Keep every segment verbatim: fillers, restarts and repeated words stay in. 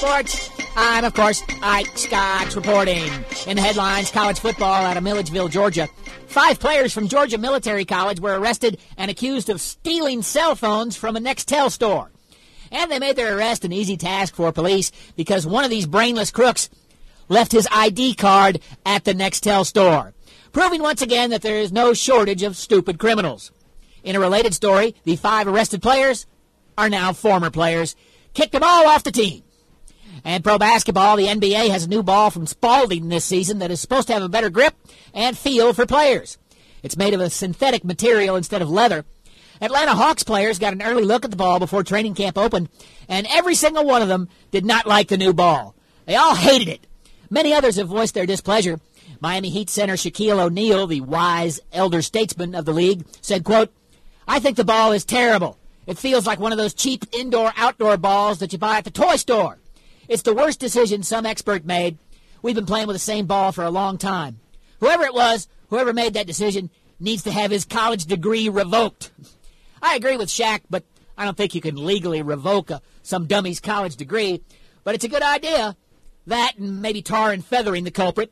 Sports. I'm, of course, Ike Scotch reporting. In the headlines, college football out of Milledgeville, Georgia. Five players from Georgia Military College were arrested and accused of stealing cell phones from a Nextel store. And they made their arrest an easy task for police because one of these brainless crooks left his I D card at the Nextel store, proving once again that there is no shortage of stupid criminals. In a related story, the five arrested players are now former players. Kicked them all off the team. And pro basketball, the N B A has a new ball from Spalding this season that is supposed to have a better grip and feel for players. It's made of a synthetic material instead of leather. Atlanta Hawks players got an early look at the ball before training camp opened, and every single one of them did not like the new ball. They all hated it. Many others have voiced their displeasure. Miami Heat center Shaquille O'Neal, the wise elder statesman of the league, said, quote, "I think the ball is terrible. It feels like one of those cheap indoor-outdoor balls that you buy at the toy store. It's the worst decision some expert made. We've been playing with the same ball for a long time. Whoever it was, whoever made that decision, needs to have his college degree revoked." I agree with Shaq, but I don't think you can legally revoke a, some dummy's college degree. But it's a good idea. That and maybe tar and feathering the culprit.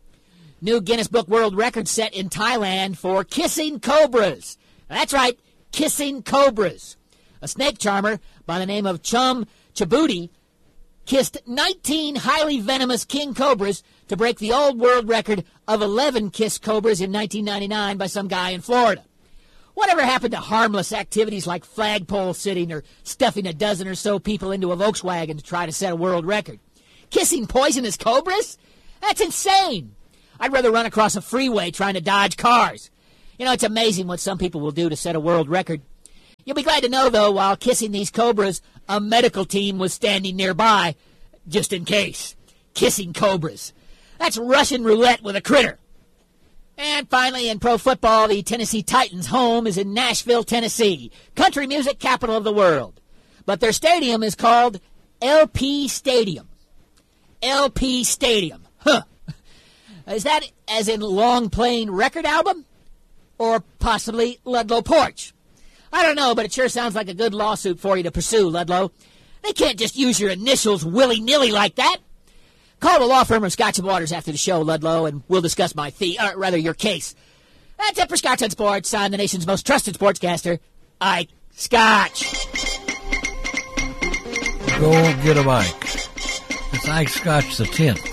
New Guinness Book World Record set in Thailand for kissing cobras. That's right, kissing cobras. A snake charmer by the name of Chum Chabuti kissed nineteen highly venomous king cobras to break the old world record of eleven kissed cobras in nineteen ninety-nine by some guy in Florida. Whatever happened to harmless activities like flagpole sitting or stuffing a dozen or so people into a Volkswagen to try to set a world record? Kissing poisonous cobras? That's insane. I'd rather run across a freeway trying to dodge cars. You know, it's amazing what some people will do to set a world record. You'll be glad to know, though, while kissing these cobras, a medical team was standing nearby, just in case. Kissing cobras. That's Russian roulette with a critter. And finally, in pro football, the Tennessee Titans' home is in Nashville, Tennessee, country music capital of the world. But their stadium is called L P Stadium. L P Stadium. Huh. Is that as in long playing record album? Or possibly Ludlow Porch? I don't know, but it sure sounds like a good lawsuit for you to pursue, Ludlow. They can't just use your initials willy-nilly like that. Call the law firm of Scotch and Waters after the show, Ludlow, and we'll discuss my fee, or rather your case. That's it for Scotch and Sports. I'm the nation's most trusted sportscaster, Ike Scotch. Go get a Ike. It's Ike Scotch the tenth.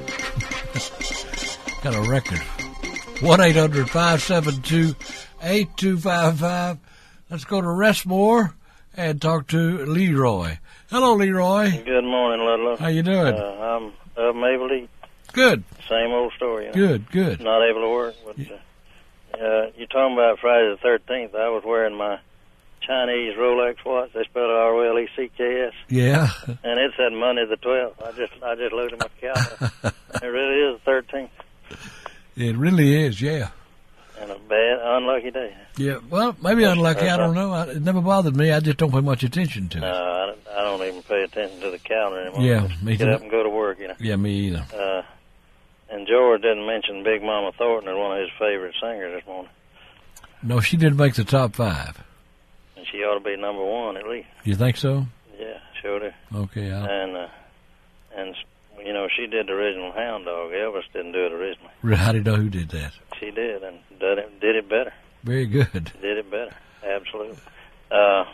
Got a record. one eight hundred five seven two eight two five five. Let's go to Restmore and talk to Leroy. Hello, Leroy. Good morning, Ludlow. How you doing? Uh, I'm I'm able to eat. Good. Same old story. You know? Good, good. Not able to work. But, uh, uh, you're talking about Friday the thirteenth. I was wearing my Chinese Rolex watch. They spelled it R O L E C K S. Yeah. And it said Monday the twelfth. I just I just looked at my calendar. It really is the thirteenth. It really is, yeah. And a bad, unlucky day. Yeah, well, maybe unlucky. I don't know. I, it never bothered me. I just don't pay much attention to it. No, I don't, I don't even pay attention to the calendar anymore. Yeah, just me get too. up and go to work, you know. Yeah, me either. Uh, and George didn't mention Big Mama Thornton as one of his favorite singers this morning. No, she didn't make the top five. And she ought to be number one at least. You think so? Yeah, sure do. Okay. I'll... And, uh, and you know, she did the original Hound Dog. Elvis didn't do it originally. How do you know who did that? She did, and did it, did it better. Very good. Did it better, absolutely. Uh,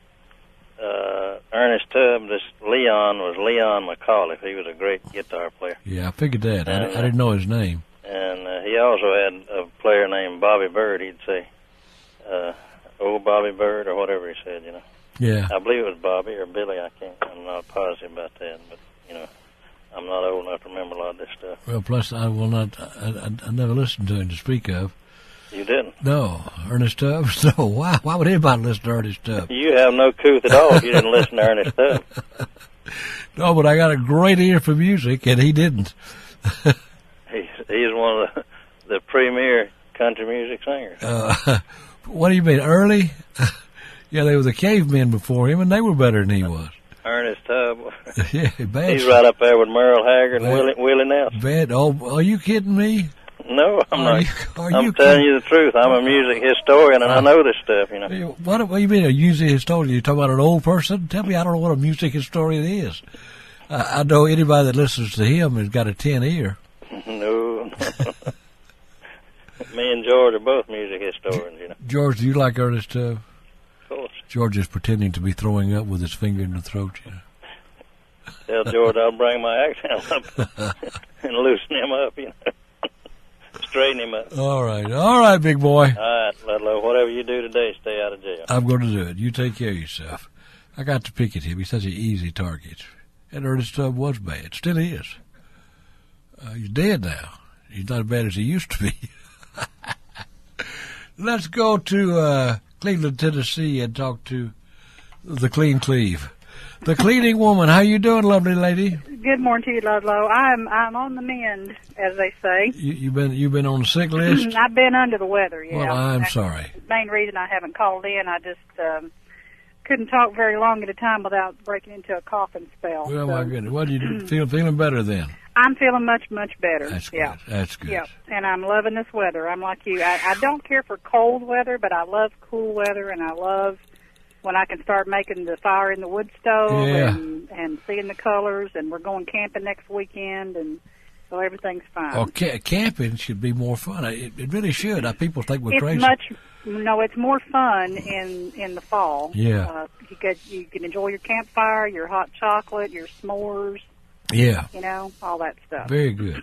uh, Ernest Tubb, this Leon was Leon McAuliffe. He was a great guitar player. Yeah, I figured that. And, I, I didn't know his name. And uh, he also had a player named Bobby Bird. He'd say, uh, "Oh, Bobby Bird," or whatever he said. You know. Yeah. I believe it was Bobby or Billy. I can't. I'm not positive about that, but you know, I'm not old enough to remember a lot of this stuff. Well, plus I will not. I, I, I never listened to him to speak of. You didn't? No, Ernest Tubbs. No, why? Why would anybody listen to Ernest Tubbs? You have no couth at all if you didn't listen to Ernest Tubbs. No, but I got a great ear for music, and he didn't. he's he's one of the, the premier country music singers. Uh, what do you mean, early? Yeah, they were the cavemen before him, and they were better than he was. Ernest Tubbs. Yeah, bad. He's right up there with Merle Haggard and Willie, Willie Nelson. Bad. Oh, are you kidding me? No, I'm are not. You, are I'm you telling kidding? you the truth. I'm a music historian, and uh, I know this stuff, you know. What, what do you mean a music historian? You talking about an old person? Tell me, I don't know what a music historian is. I, I know anybody that listens to him has got a tin ear. No. Me and George are both music historians, you know. George, do you like Ernest Tubb? Of course. George is pretending to be throwing up with his finger in the throat, you know. Tell George I'll bring my accent up and loosen him up, you know. Straighten him up. All right. All right, big boy. All right, Ludlow, whatever you do today, stay out of jail. I'm going to do it. You take care of yourself. I got to pick at him. He's such an easy target. And Ernest Tubb was bad. Still is. Uh, he's dead now. He's not as bad as he used to be. Let's go to uh, Cleveland, Tennessee, and talk to the Clean Cleve. The cleaning woman. How you doing, lovely lady? Good morning to you, Ludlow. I'm I'm on the mend, as they say. You, you've been you've been on the sick list? I've been under the weather. Yeah. Well, I'm That's sorry. The main reason I haven't called in, I just um, couldn't talk very long at a time without breaking into a coughing spell. Well, so. my goodness. What do you feel? Feeling better then? I'm feeling much much better. That's good. Yeah. That's good. Yeah, and I'm loving this weather. I'm like you. I, I don't care for cold weather, but I love cool weather, and I love when I can start making the fire in the wood stove Yeah. and, and seeing the colors, and we're going camping next weekend, and so everything's fine. Oh, ca- camping should be more fun. It, it really should. Uh, people think we're it's crazy. much no, it's more fun in in the fall. Yeah. uh, you get you can enjoy your campfire, your hot chocolate, your s'mores, Yeah. you know, all that stuff. Very good.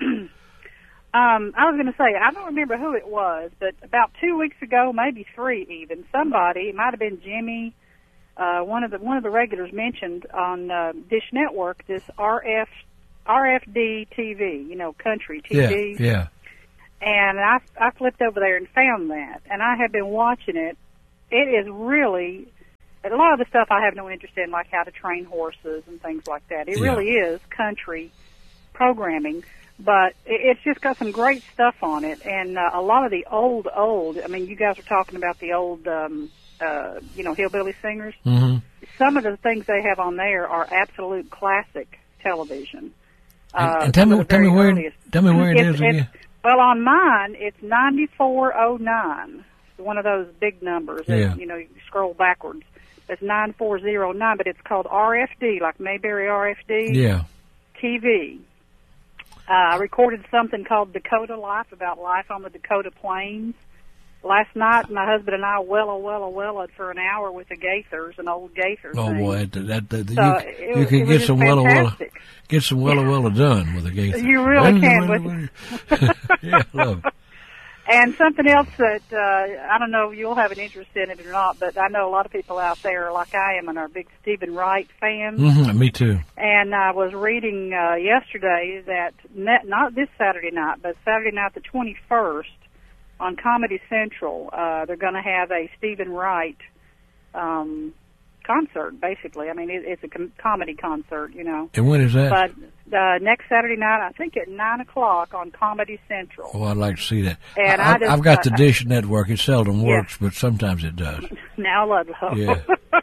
Um, I was going to say, I don't remember who it was, but about two weeks ago, maybe three even, somebody, it might have been Jimmy, uh, one of the one of the regulars mentioned on uh, Dish Network this R F R F D T V, you know, country T V. Yeah. Yeah. And I I flipped over there and found that, and I have been watching it. It is really a lot of the stuff I have no interest in, like how to train horses and things like that. It Yeah. really is country programming. But it's just got some great stuff on it, and uh, a lot of the old, old, I mean, you guys are talking about the old, um, uh, you know, hillbilly singers. Mm-hmm. Some of the things they have on there are absolute classic television. And, Uh, and tell some me, of the tell me very where, earliest. tell me where it It's- is it's- again. Well, on mine, it's ninety-four oh nine. It's one of those big numbers that, Yeah. you know, you scroll backwards. It's nine four oh nine, but it's called R F D, like Mayberry R F D Yeah. T V. Uh, I recorded something called Dakota Life, about life on the Dakota Plains. Last night, my husband and I wella, wella, wella for an hour with the Gaithers, an old Gaither Oh thing. boy, that, that, that, So you, it you was- can it was get just some wella wella, fantastic. get some wella wella done with a Gaither. You really can With, yeah, love it. And something else that, uh, I don't know if you'll have an interest in it or not, but I know a lot of people out there, like I am, and are big Stephen Wright fans. Mm-hmm, me too. And I was reading uh, yesterday that, net, not this Saturday night, but Saturday night the twenty-first, on Comedy Central, uh, they're going to have a Stephen Wright um, concert, basically. I mean, it, it's a com- comedy concert, you know. And when is that? But uh, next Saturday night, I think at nine o'clock on Comedy Central. Oh, I'd like to see that. And I, I just- I've got the I- Dish Network. It seldom Yeah. works, but sometimes it does. Now, Ludlow. Yeah.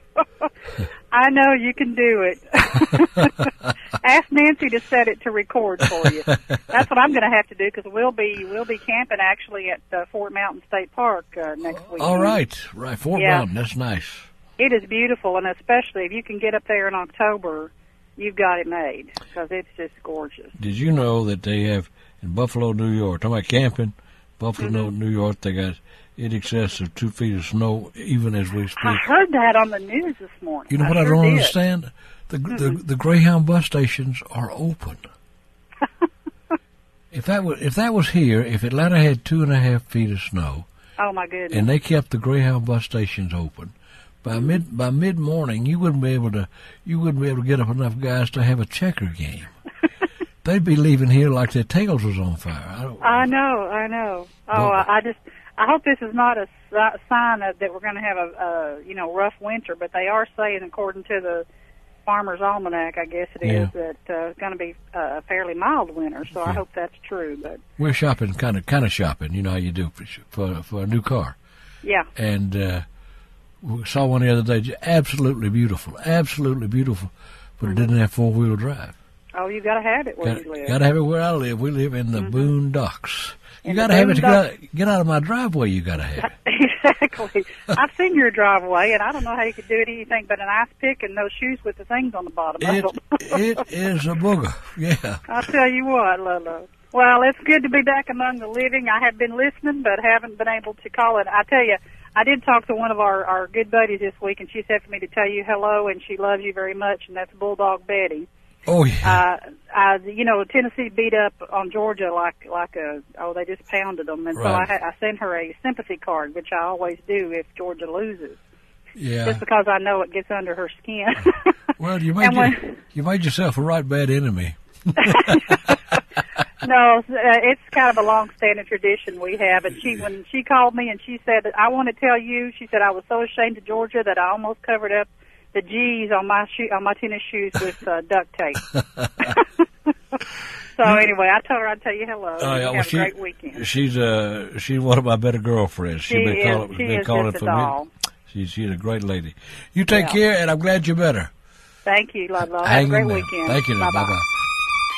I know you can do it. Ask Nancy to set it to record for you. That's what I'm going to have to do, because we'll be we'll be camping actually at uh, Fort Mountain State Park uh, next week. All right, right. Fort Yeah. Mountain, that's nice. It is beautiful, and especially if you can get up there in October, you've got it made, because it's just gorgeous. Did you know that they have in Buffalo, New York, talking about camping, Buffalo, Mm-hmm. New York, they got in excess of two feet of snow, even as we I speak. heard that on the news this morning. You know what I sure don't did. understand? The, the the Greyhound bus stations are open. if that was if that was here, if Atlanta had two and a half feet of snow, Oh my goodness! and they kept the Greyhound bus stations open, by mid by mid morning you wouldn't be able to you wouldn't be able to get up enough guys to have a checker game. They'd be leaving here like their tails was on fire. I don't. I know, I know. Oh, Well- I, I just, I hope this is not a si- sign of, that we're going to have a, a, you know, rough winter. But they are saying, according to the Farmer's Almanac, I guess it is, Yeah. that uh, it's going to be uh, a fairly mild winter. So I Yeah. hope that's true. But We're shopping, kind of kind of shopping. You know how you do for for, for a new car. yeah, And uh, we saw one the other day, just absolutely beautiful, absolutely beautiful, but it didn't have four wheel drive. oh, you got to have it where Got, you live. got to have it where I live. We live in the boondocks. You In got the to have it to get boondocks. out, get out of my driveway. You got to have it. Exactly. I've seen your driveway, and I don't know how you could do it anything but an ice pick and those shoes with the things on the bottom. It, it is a booger, yeah. I'll tell you what, Lolo. Well, it's good to be back among the living. I have been listening, but haven't been able to call it. I tell you, I did talk to one of our, our good buddies this week, and she said for me to tell you hello, and she loves you very much, and that's Bulldog Betty. Oh, yeah. Uh, I, you know, Tennessee beat up on Georgia like like a, oh, they just pounded them. And right. so I, I sent her a sympathy card, which I always do if Georgia loses. Yeah. Just because I know it gets under her skin. Well, you made, when, you, you made yourself a right bad enemy. No, uh, it's kind of a long-standing tradition we have. And she, when she called me and she said, I want to tell you, she said, I was so ashamed of Georgia that I almost covered up the G's on my shoe, on my tennis shoes with uh, duct tape. So anyway, I told her I'd tell you hello. Oh, yeah, have well, a she, great weekend. She's uh she's one of my better girlfriends. She She's been is. calling, She been is calling just a for doll. me. She's she's a great lady. You take Yeah. care, and I'm glad you're better. Thank you, Ludlow. Have Hang a great in there. weekend. Thank you. Bye Bye-bye. bye.